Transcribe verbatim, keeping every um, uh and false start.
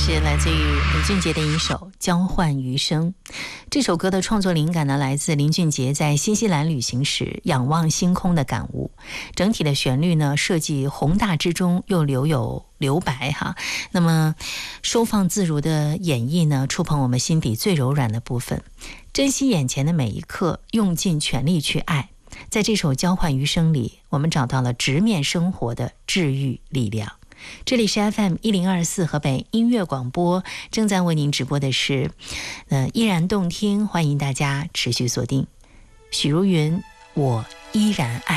是来自于林俊杰的一首《交换余生》。这首歌的创作灵感呢，来自林俊杰在新西兰旅行时仰望星空的感悟。整体的旋律呢，设计宏大之中又留有留白哈。那么收放自如的演绎呢，触碰我们心底最柔软的部分。珍惜眼前的每一刻，用尽全力去爱。在这首《交换余生》里，我们找到了直面生活的治愈力量。这里是 F M 一零二四河北音乐广播，正在为您直播的是呃，依然动听，欢迎大家持续锁定。许茹芸，我依然爱。